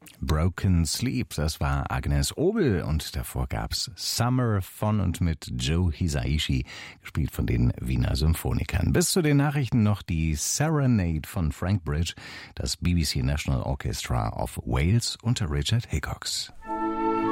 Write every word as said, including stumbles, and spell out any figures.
Broken Sleep, das war Agnes Obel und davor gab's Summer von und mit Joe Hisaishi, gespielt von den Wiener Symphonikern. Bis zu den Nachrichten noch die Serenade von Frank Bridge, das B B C National Orchestra of Wales unter Richard Hickox.